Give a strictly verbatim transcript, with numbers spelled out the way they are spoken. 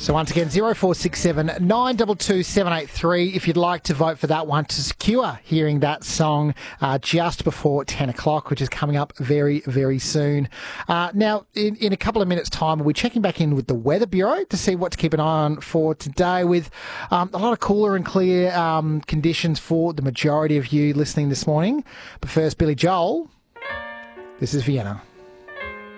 So once again, zero four six seven nine two two seven eight three if you'd like to vote for that one to secure hearing that song uh, just before ten o'clock, which is coming up very, very soon. Uh, now, in, in a couple of minutes' time, we'll be checking back in with the Weather Bureau to see what to keep an eye on for today, with um, a lot of cooler and clear um, conditions for the majority of you listening this morning. But first, Billy Joel, this is Vienna.